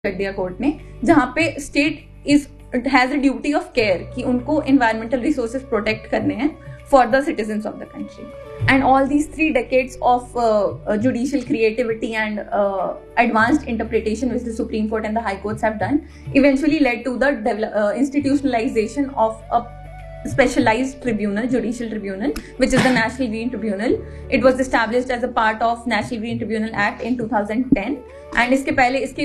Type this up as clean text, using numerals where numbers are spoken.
कर दिया कोर्ट ने, जहाँ पे state has a duty of care कि उनको एनवायरमेंटल रिसोर्सेज प्रोटेक्ट करने हैं for the citizens of the country. And all these 3 decades of judicial creativity and advanced interpretation which the Supreme Court and the High Courts have done eventually led to the institutionalization of a specialized tribunal, judicial tribunal, which is the National Green Tribunal. It was established as a part of National Green Tribunal Act in 2010 and इसके पहले इसके